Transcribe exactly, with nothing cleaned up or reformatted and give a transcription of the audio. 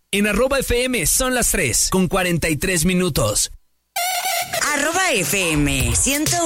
En arroba F M son las tres con cuarenta y tres minutos. Arroba F M ciento